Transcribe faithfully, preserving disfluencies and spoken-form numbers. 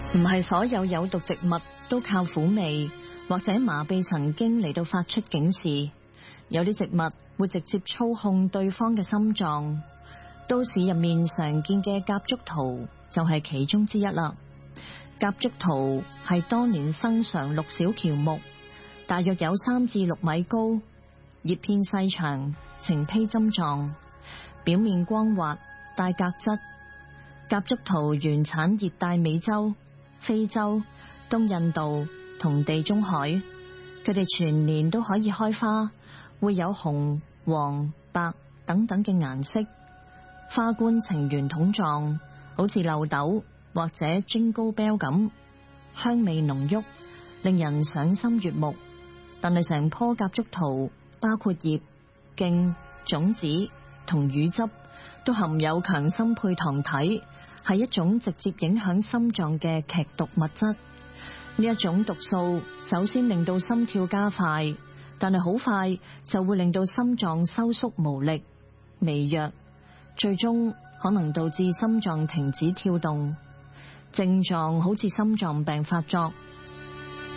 唔係所有有毒植物都靠苦味或者麻痹神經嚟到發出警示，有啲植物會直接操控對方嘅心臟。都市入面常見嘅夾竹桃就係其中之一啦。夾竹桃係當年生長綠小喬木，大約有三至六米高，葉片細長，呈披針狀，表面光滑，帶革質。夾竹桃原產熱帶美洲、非洲、東印度同地中海，佢哋全年都可以開花，會有紅、黃、白等等嘅顏色，花冠呈圓筒狀，好似漏斗或者 Jingle Bell 咁，香味濃郁，令人賞心悅目。但係成棵夾竹桃，包括葉、莖、種子同乳汁，都含有強心配糖體，係一種直接影響心臟嘅劇毒物質。呢一種毒素首先令到心跳加快，但係好快就會令到心臟收縮無力、微弱，最終可能導致心臟停止跳動。症狀好似心臟病發作，